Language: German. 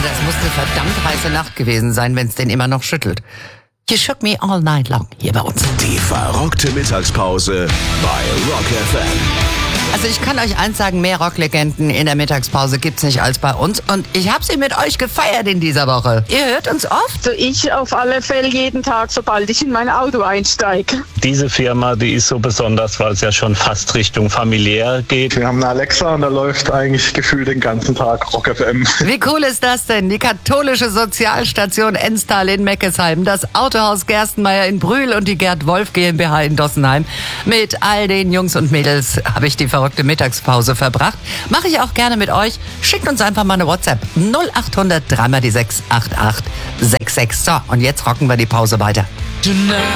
das muss eine verdammt heiße Nacht gewesen sein, wenn es den immer noch schüttelt. You shook me all night long hier bei uns. Die verrockte Mittagspause bei Rock FM. Also ich kann euch eins sagen, mehr Rocklegenden in der Mittagspause gibt's nicht als bei uns. Und ich habe sie mit euch gefeiert in dieser Woche. Ihr hört uns oft? Also ich auf alle Fälle jeden Tag, sobald ich in mein Auto einsteige. Diese Firma, die ist so besonders, weil es ja schon fast Richtung familiär geht. Wir haben eine Alexa und da läuft eigentlich gefühlt den ganzen Tag Rock FM. Wie cool ist das denn? Die katholische Sozialstation Enstal in Meckesheim, das Autohaus Gerstenmaier in Brühl und die Gerd Wolf GmbH in Dossenheim. Mit all den Jungs und Mädels habe ich die verrückte Mittagspause verbracht. Mache ich auch gerne mit euch. Schickt uns einfach mal eine WhatsApp. 0800 3 mal die 6 88 66. So, und jetzt rocken wir die Pause weiter.